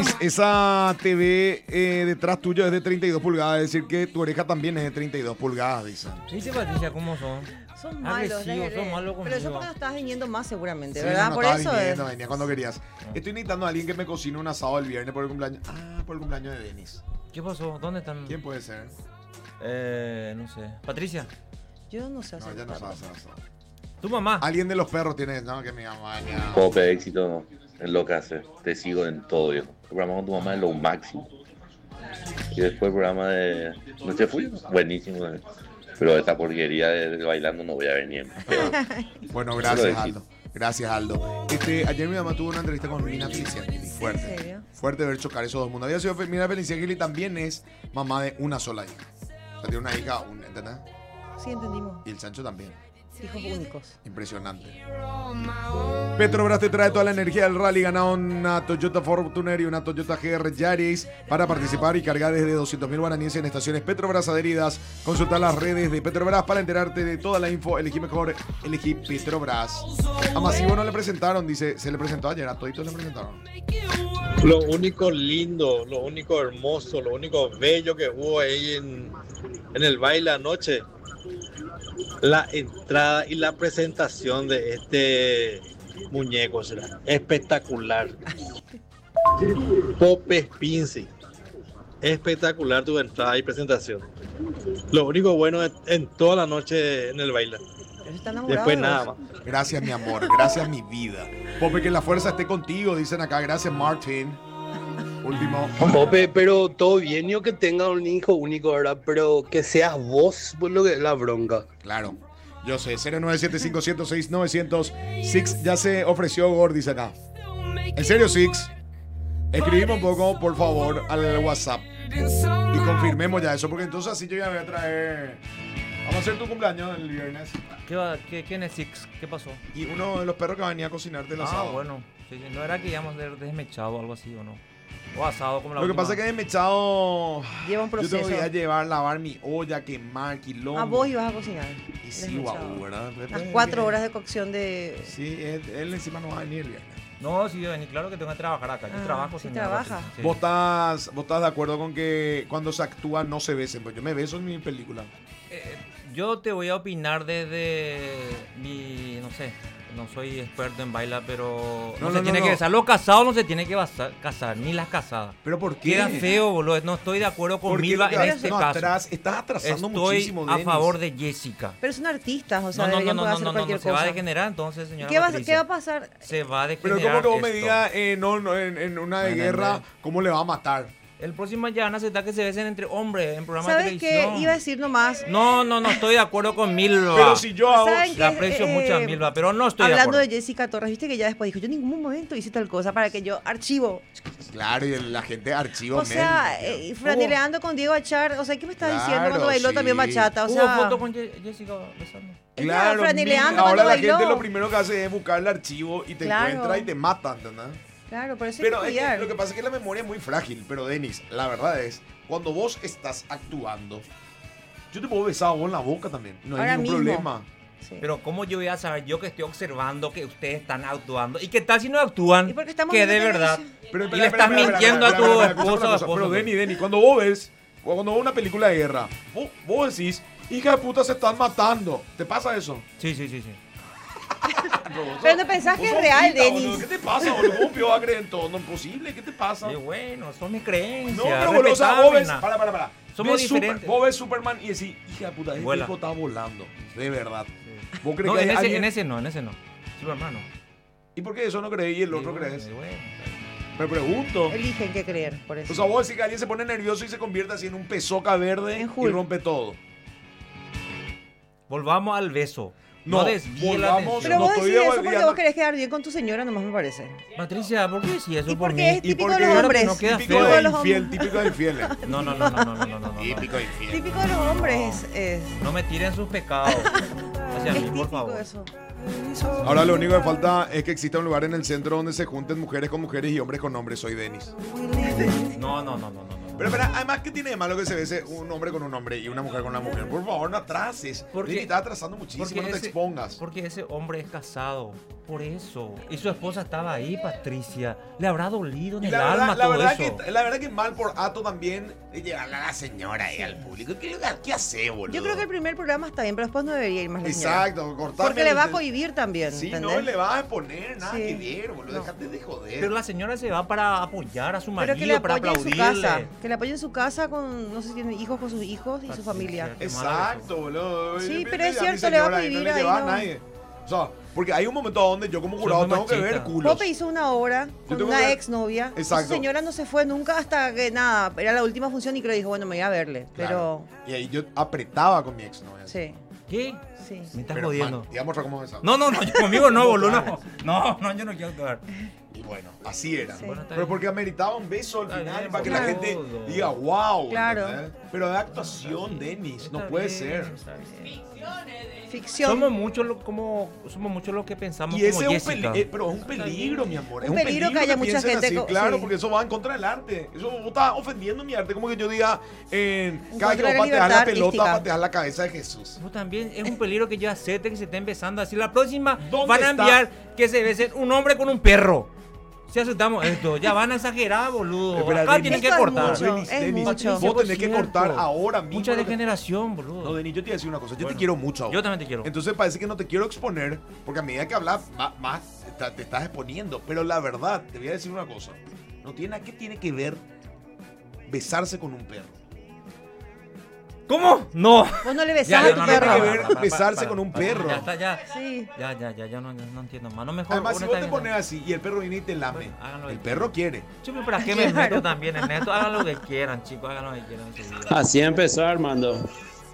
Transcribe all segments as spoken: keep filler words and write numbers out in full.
Esa T V eh, detrás tuyo es de treinta y dos pulgadas, es decir que tu oreja también es de treinta y dos pulgadas, dicen. ¿Viste, Patricia, cómo son? Son malos, Agresivos, Lele. son malos Pero eso conmigo. porque no estabas viniendo más seguramente, Sí, ¿verdad? no, no Por estaba eso viniendo, es. venía cuando querías. Estoy necesitando a alguien que me cocine un asado el viernes por el cumpleaños. Ah, por el cumpleaños de Denis. ¿Qué pasó? ¿Dónde están? ¿Quién puede ser? Eh, no sé. Patricia, Yo no sé No, hacer ya no perro. sabe hacer asado. tu mamá. Alguien de los perros tiene, no, que mi mamá ya. Pope, éxito es lo que hace. Te sigo en todo, viejo. El programa con tu mamá es lo máximo. Y después el programa de Noche Fui, buenísimo. eh. Pero esta porquería de, de bailando no voy a venir. Pero, Bueno, Eso gracias, lo Aldo. Gracias, Aldo. Este, ayer mi mamá tuvo una entrevista con Mina Feliciani. Fuerte. ¿En serio? Fuerte ver chocar esos dos mundos. Había sido Fe- Mina Feliciani también es mamá de una sola hija. O sea, tiene una hija, un- ¿entendés? Sí, entendimos. Y el Sancho también. Hijos únicos. Impresionante. Petrobras te trae toda la energía del rally. Gana una Toyota Fortuner y una Toyota G R Yaris para participar y cargar desde doscientos mil guaraníes en estaciones Petrobras adheridas. Consulta las redes de Petrobras para enterarte de toda la info. Elegí mejor, elegí Petrobras. A Masivo no le presentaron, dice, se le presentó ayer, a toditos le presentaron. Lo único lindo, lo único hermoso, lo único bello que hubo ahí en, en el baile anoche, la entrada y la presentación de este muñeco, será espectacular. Pope Spincy, espectacular tu entrada y presentación. Lo único bueno en, en toda la noche en el baile. Pero está enamorado Después de nada vos. más. Gracias, mi amor. Gracias, mi vida. Pope, que la fuerza esté contigo, dicen acá. Gracias, Martin. Último. Pope, pero todo bien, yo que tenga un hijo único, ¿verdad? Pero que seas vos, por lo que es la bronca. Claro. Yo sé, cero nueve siete cinco cero seis nueve cero cero. Six ya se ofreció Gord, dice acá. En serio, Six. Escribimos un poco, por favor, al WhatsApp. Y confirmemos ya eso, porque entonces así yo ya voy a traer. Vamos a hacer tu cumpleaños el viernes. ¿Qué va? ¿Qué, ¿Quién es Six? ¿Qué pasó? Y uno de los perros que venía a cocinarte el Ah, asado. bueno. Sí, sí. ¿No era que íbamos a ser desmechado o algo así o no? O asado como la Lo que última. pasa es que de mechado. Lleva un Yo te proceso. voy a llevar, lavar mi olla, quemar, quilombo. A vos ibas a cocinar. Y sí, desmechado. guau, ¿verdad? Unas cuatro horas de cocción de. Sí, él, él encima no va a venir el viernes. No, sí, Dani, claro que tengo que trabajar acá. Yo Ah, trabajo, sí señor. trabaja. Sí. ¿Vos estás, ¿Vos estás de acuerdo con que cuando se actúa no se besen? Pues yo me beso en mi película. Eh, yo te voy a opinar desde mi, no sé, no soy experto en baila, pero no, No, se no, tiene no, que no. besar. Los casados no se tienen que basar- casar, ni las casadas. ¿Pero por qué? Queda feo, boludo. No estoy de acuerdo con Porque Milva lo que en haces- este no, caso. atras- estás atrasando Estoy muchísimo, a Denis. favor de Jessica. Pero son artistas, o sea, No, no, no, deberían no, poder no, hacer no, no, cualquier no, se va a cosa. degenerar entonces, señora ¿Qué va, Patricia. ¿Qué va a pasar? Se va a Pero degenerar como que vos me esto. digas, eh, no, no, en, en una de No, no, guerra, no. ¿cómo le va a matar? El próximo ya van a aceptar que se besen entre hombres en programas de ¿Sabes qué? televisión. Iba a decir nomás. No, no, no estoy de acuerdo con Milva. Pero si yo hago... ¿Saben La qué? aprecio Eh, mucho a Milva, pero no estoy de Hablando acuerdo. de Jessica Torres, viste que ya después dijo, yo en ningún momento hice tal cosa para que yo archivo. Claro, y la gente archiva. O sea, men. eh, franeleando con Diego Achar, o sea, ¿qué me estás diciendo Claro, cuando bailó sí. también bachata? O Hubo sea, foto con Ye- Jessica besando. Claro, Ella franeleando mil- ahora cuando la bailó. gente lo primero que hace es buscar el archivo y te Claro. encuentra y te mata, ¿entendés? claro, pero eso hay Pero que es que cuidar. lo que pasa es que la memoria es muy frágil. Pero, Denis, la verdad es, cuando vos estás actuando, yo te puedo besar a vos en la boca también. No hay Ahora ningún mismo. problema. Sí. Pero ¿cómo yo voy a saber yo que estoy observando que ustedes están actuando? ¿Y qué tal si no actúan? ¿Y por qué estamos Que de viendo verdad. televisión? Pero, Y espera, le espera, estás espera, mintiendo espera, a tu espera, espera, esposa escucha o una cosa. esposo. Pero, Denis, Denis, cuando vos ves, cuando ves una película de guerra, vos, vos decís, hija de puta, se están matando. ¿Te pasa eso? Sí, sí, sí, sí. Pero no pensás que Vos es sos real, pinta, Denis. boludo. ¿Qué te pasa, boludo? ¿Cómo pío va a creer en todo? No es posible. ¿Qué te pasa? Y bueno, son mis creencias. No, pero boludo, o sea, vos ves, respetable, para, para, para. Somos Ves Super- diferentes. vos ves Superman y decís, hija de puta, este Vuela. tipo está volando. De verdad. ¿Vos na. crees No, que en hay ese, alguien- en ese no, en ese no. Superman no. ¿Y por qué eso no creí y el otro Y crees? bueno, y bueno. Me pregunto. Eligen qué creer, por eso. O sea, vos decís que alguien se pone nervioso y se convierte así en un pesoca verde En y Hulk. rompe todo. Volvamos al beso. No, No, desvíe la volvamos- atención. Pero no vos estoy decís eso devolviendo- porque vos querés quedar bien con tu señora, nomás me parece. Patricia, ¿por qué decís eso Y por porque mí? es ¿Y típico por de qué? los Claro que hombres. no queda Típico feo. Típico de de los infiel, hombres. típico de infiel. No, no, no, no, no, no, no, no. Típico de infiel. Típico de los hombres es, es, No me tiren sus pecados hacia es mí, por típico favor. eso. Ahora lo único que falta es que exista un lugar en el centro donde se junten mujeres con mujeres y hombres con hombres. Soy Denis. No, no, no, no, no. no. Pero espera, además, ¿qué tiene de malo que se bese un hombre con un hombre y una mujer con una mujer? Por favor, no atrases. Porque- Lenny, estás atrasando muchísimo, no te ese- expongas. Porque ese hombre es casado, por eso. Y su esposa estaba ahí, Patricia. Le habrá dolido en Y el la verdad, alma la, todo verdad eso. que, la verdad que mal por Ato también de llevarle a la señora ahí al público. ¿Qué, qué hace, boludo? Yo creo que el primer programa está bien, pero después no debería ir más la señora. Exacto, cortarme Porque le va a el- cohibir también. Sí, ¿entendés? no le vas a poner nada Sí. que ver, boludo. No. Déjate de joder. Pero la señora se va para apoyar a su marido, Pero que le para apoye en su aplaudirle. casa. Que le apoye en su casa con, no sé si tiene hijos con sus hijos y su familia. Qué mala Exacto, boludo. Sí, Depende pero es de a mi cierto, le va a señora, ahí prohibir No le ahí, lleva a no. nadie. O sea, porque hay un momento donde yo como Soy jurado muy tengo que ver machista. culos. Pope hizo una obra con tengo una que- ex novia. Exacto. Esa señora no se fue nunca hasta que nada, era la última función y creo que dijo, bueno, me voy a verle. Claro. Pero Y ahí yo apretaba con mi ex novia. sí, ¿Qué? sí. Me estás Pero, jodiendo. man, digamos cómo besaba. No, no, no, yo- conmigo no, boludo. Claro. No, no, yo no quiero tocar. Y bueno, así era. Sí. Bueno, está Pero bien. porque ameritaba un beso al Está final bien, para que claro. la gente diga, wow. Claro. ¿entendés? Pero de actuación, Denis, no Está puede bien, ser. está bien. Ficción. Somos muchos lo, como somos muchos los que pensamos Y ese como es un, Jessica. peli- eh, pero es un peligro, mi amor. Es Un un peligro que haya mucha piensen gente así, co- claro, sí. porque eso va en contra del arte. Eso vos estás ofendiendo mi arte. Como que yo diga, en En cada que contra vos de la pateas la libertad pelota, artística. pateas la cabeza de Jesús. Vos también es un peligro que yo acepte que se esté empezando así. La próxima ¿Dónde van a está? enviar que se besen un hombre con un perro. Si aceptamos esto, ya van a exagerar, boludo. Espera, Acá Denis. tienen que Esto es cortar. mucho. Denis, es Denis, mucho. vos tenés que Cierto. cortar ahora mismo. Mucha lo que- degeneración, boludo. No, Denis, yo te voy a decir una cosa. Yo te Bueno. quiero mucho ahora. Yo también te quiero. Entonces parece que no te quiero exponer, porque a medida que hablas más, más te, te estás exponiendo. Pero la verdad, te voy a decir una cosa. No tiene nada que tiene que ver besarse con un perro. ¿Cómo? No. Vos no le besás Ya, a ya, tu no, no, perro. Tiene que para, ver para, para, besarse para, con un para. perro. Ya está, ya. Sí. Ya, ya, ya, ya no, no entiendo más. No mejor. Además, si vos te honestamente, pones así y el perro viene y te lame, Bueno, háganlo el ahí. perro quiere. Chicos, ¿para qué me meto también en esto? Hagan lo que quieran, chicos. Hagan lo que quieran en su vida. Así empezó Armando.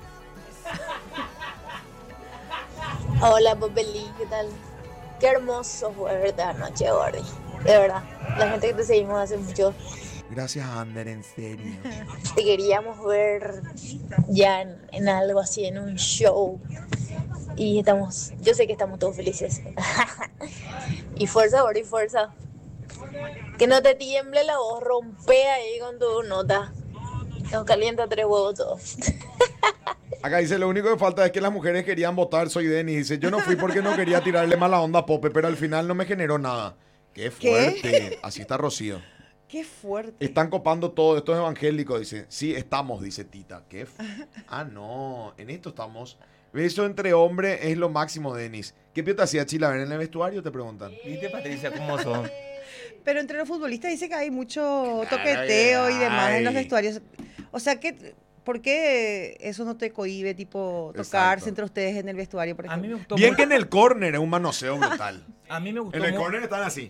Hola, Popeli, ¿qué tal? Qué hermoso fue verte anoche, Gordy. De verdad, la gente que te seguimos hace mucho, Gracias, Ander, en serio. te queríamos ver ya en, en algo así, en un show. Y estamos, yo sé que estamos todos felices. Y fuerza, Gordy, fuerza. Que no te tiemble la voz, rompe ahí con tu nota. Nos calienta tres huevos todos. Acá dice, lo único que falta es que las mujeres querían votar, soy Denis. Dice, yo no fui porque no quería tirarle mala onda a Pope, pero al final no me generó nada. Qué fuerte. Así está Rocío. Qué fuerte. Están copando todo, esto es evangélico, dice. Sí, estamos, dice Tita. ¿Qué? fu- Ah, no, en esto estamos. Beso entre hombres es lo máximo, Denis. ¿Qué pio te hacía Chilaver en el vestuario? Te preguntan. ¿Viste, Patricia, cómo son? Pero entre los futbolistas dice que hay mucho Claro, toqueteo y demás en los ay. vestuarios. O sea, que, ¿por qué eso no te cohíbe, tipo, tocarse Exacto. entre ustedes en el vestuario, por A mí ejemplo? me gustó Bien mucho. que en el córner es un manoseo brutal. A mí me gustó En el mu- córner están así.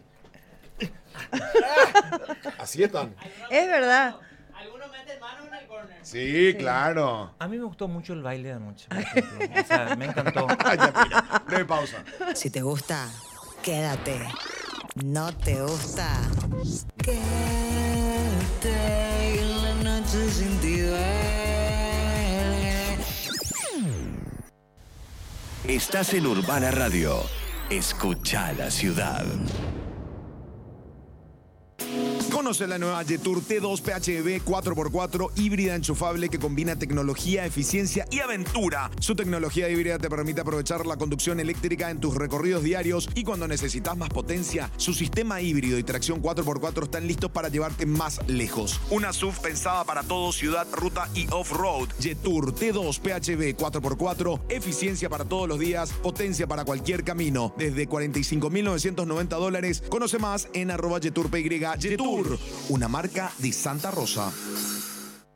Así están. Es verdad. Sí, claro. A mí me gustó mucho el baile de anoche, por ejemplo. O sea, me encantó. Ay, ya, mira. Breve pausa. Si te gusta, quédate. No te gusta, quédate. En la noche sin ti duele. Estás en Urbana Radio. Escucha la ciudad. Conoce la nueva Jetour T dos P H E V cuatro por cuatro híbrida enchufable que combina tecnología, eficiencia y aventura. Su tecnología híbrida te permite aprovechar la conducción eléctrica en tus recorridos diarios y cuando necesitas más potencia, su sistema híbrido y tracción cuatro por cuatro están listos para llevarte más lejos. Una S U V pensada para todo, ciudad, ruta y off-road. Jetour T dos P H E V cuatro por cuatro, eficiencia para todos los días, potencia para cualquier camino. Desde cuarenta y cinco mil novecientos noventa dólares. Conoce más en arroba Jetour P Y. Jetour, una marca de Santa Rosa.